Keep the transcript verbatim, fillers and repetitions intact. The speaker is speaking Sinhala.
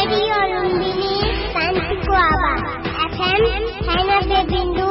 Radio Lumbini Santiquaba F M ninety-nine point zero